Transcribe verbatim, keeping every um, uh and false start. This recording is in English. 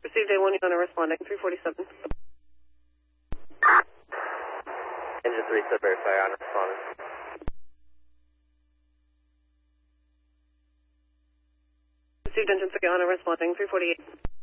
Received A one, Yana responding, three forty-seven. Engine three, sub verify, on responding. Received engine three, Yana responding, three forty-eight.